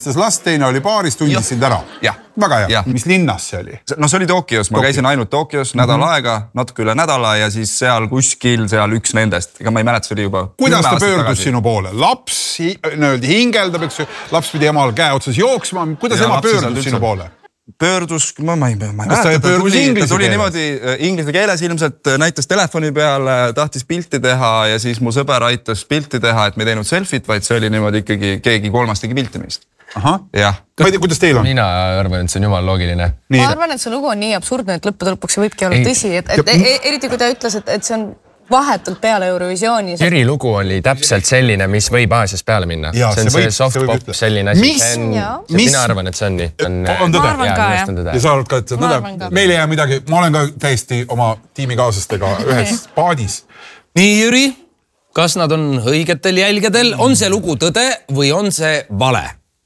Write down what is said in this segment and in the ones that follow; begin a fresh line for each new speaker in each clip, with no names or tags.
last teine oli paaris, tundis sind ära. Väga hea. Mis linnas see oli?
No see oli Tokyos, ma käisin ainult Tokyos nädal aega, natuke üle nädala ja siis seal kuskil, seal üks nendest. Ega ma ei mäleta, see oli juba...
Kuidas ta pöördus sinu poole? Laps hingeldab, eks ju, laps pidi emal käe otsas jooksma. Kuidas ema pöördus sinu poole?
Pöördus, ma ei mäleta.
Ta
tuli niimoodi inglise keeles ilmselt, näitas telefoni peale, tahtis pilti teha ja siis mu sõber aitas pilti teha, et me ei teinud selfit, vaid see oli niimoodi ikkagi keegi kolmas tegi pilti meist.
Aha. Ma ei tea, kuidas teil on?
Mina arvan, et see on jumal loogiline.
Ma arvan, et see lugu on nii absurdne, et lõppude lõpuks see võibki olla tõsi. Eriti kui ta ütles, et see on vahetult peale Eurovisiooni.
Jüri lugu oli täpselt selline, mis võib Aasias peale minna. See on see soft pop selline asi. Mina arvan, et see on nii.
On tõde. Ja sa arvad ka, et see on tõde. Meil ei jää midagi. Ma olen ka täiesti oma tiimikaaslastega ühes paadis.
Nii, Jüri, kas nad on õigetel jälgedel? On see lugu tõde või on see vale?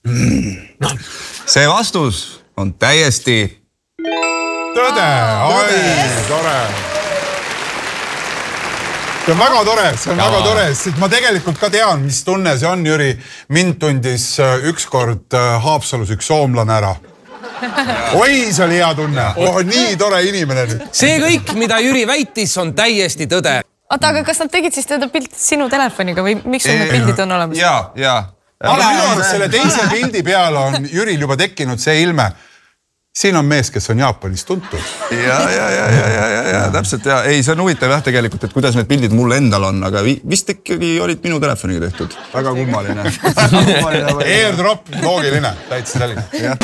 See vastus on täiesti...
Tõde! Ai, tore! See on väga tore, sest ma tegelikult ka tean, mis tunne see on, Jüri. Mind tundis ükskord Haapsalus üks soomlane ära. Oi, see oli hea tunne. Nii tore inimene nüüd.
See kõik, mida Jüri väitis, on täiesti tõde.
Oota, aga kas nad tegid siis teda pilti sinu telefoniga või miks need pildid on olemas?
Jaa.
Aga minu arust selle teise pildi peale on Jüril juba tekkinud see ilme. Siin on mees, kes on Jaapanis tuntud.
Ja, täpselt. Ei, see on huvitav jah tegelikult, et kuidas need pildid mul endal on, aga vist ikkagi olid minu telefoniga tehtud. Väga kummaline.
Airdrop, loogiline, täitsa selline.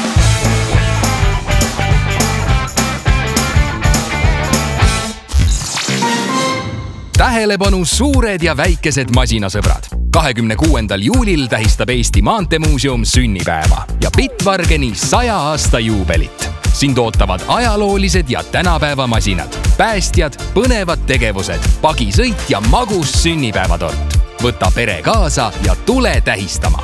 Tähelepanu suured ja väikesed masinasõbrad. 26. juulil tähistab Eesti Maanteemuuseum sünnipäeva ja Bitvargeni 100 aasta juubelit. Sind ootavad ajaloolised ja tänapäeva masinad, päästjad, põnevad tegevused, pagisõit ja magus sünnipäevatort. Võta pere kaasa ja tule tähistama.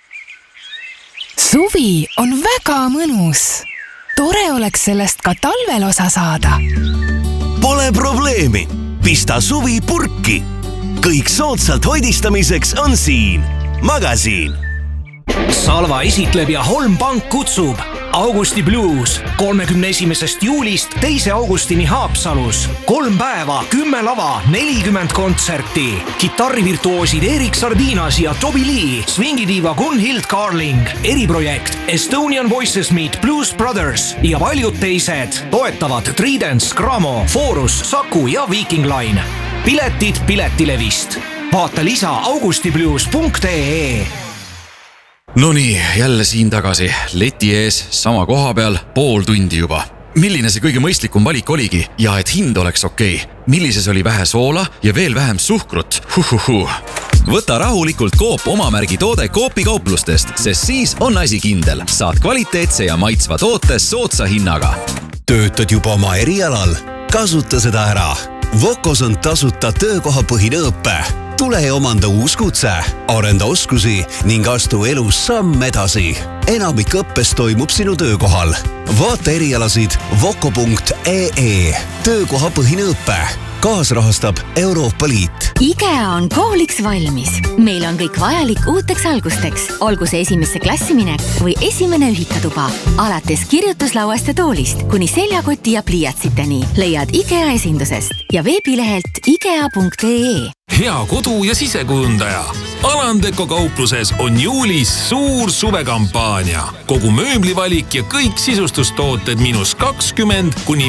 Suvi on väga mõnus. Tore oleks sellest ka talvel osa saada.
Pole probleemi. Pista suvi purki. Kõik soodsalt hoidistamiseks on siin. Magasiin.
Salva esitleb ja Holm Pank kutsub Augusti Blues 31. juulist 2. augustini Haapsalus. 3 päeva, 10 lava, 40 kontserti. Kitarrivirtuoosid Erik Sardinas ja Toby Lee, swingidiiva Gunhild Carling, eriprojekt Estonian Voices Meet Blues Brothers ja paljud teised toetavad Trident, Scramo, Forus, Saku ja Viking Line. Piletid Piletilevist. Vaata lisa augustiblues.ee.
Nonii, jälle siin tagasi. Leti ees, sama koha peal, pool tundi juba. Milline see kõige mõistlikum valik oligi ja et hind oleks okei? Millises oli vähe soola ja veel vähem suhkrut? Võta rahulikult Coop omamärgi toode Coopi kauplustest, sest siis on asi kindel. Saad kvaliteetse ja maitsva toote soodsa hinnaga.
Töötad juba oma erialal? Kasuta seda ära. Vokos on tasuta töökohapõhine õppe. Tule ja omanda uus kutse, arenda oskusi ning astu elus samm edasi. Enamik õppes toimub sinu töökohal. Vaata erialasid voko.ee. Töökohapõhine õppe. Kaasrahastab Euroopa Liit.
IKEA on kooliks valmis. Meil on kõik vajalik uuteks algusteks. Olgu see esimesse klassiminek või esimene ühikatuba. Alates kirjutuslauast ja toolist kuni seljakoti ja pliiatsiteni leiad IKEA esindusest ja veebilehelt ikea.ee.
Hea kodu- ja sisekujundaja. Alandeko kaupluses on juulis suur suvekampaania. Kogu mööblivalik ja kõik sisustustooted -20 kuni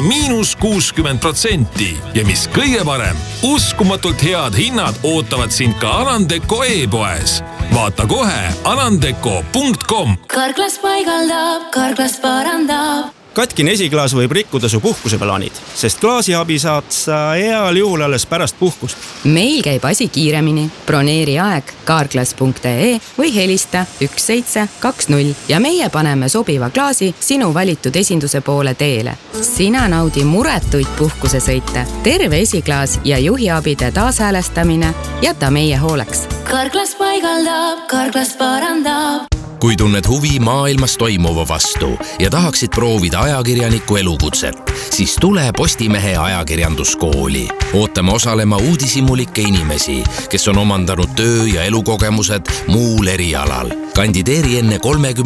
-60%. Ja mis kõige parem, uskumatult head hinnad ootavad sind ka Alandeko e-poes. Vaata kohe alandeko.com.
Karklas paigaldab, Karklas parandab.
Katkine esiklaas võib rikkuda su puhkuseplaanid, sest klaasiabi saad sa heal juhul alles pärast puhkust.
Meil käib asi kiiremini. Broneeri aeg carglass.ee või helista 1720 ja meie paneme sobiva klaasi sinu valitud esinduse poole teele. Sina naudi muretuid puhkusesõite, terve esiklaas ja juhiabide taashäälestamine jäta meie hooleks.
Karklas paigaldab, Karklas parandab.
Kui tunned huvi maailmas toimuva vastu ja tahaksid proovida ajakirjaniku elukutset, siis tule Postimehe ajakirjanduskooli. Ootame osalema uudishimulikke inimesi, kes on omandanud töö- ja elukogemused muul erialal. Kandideeri enne 30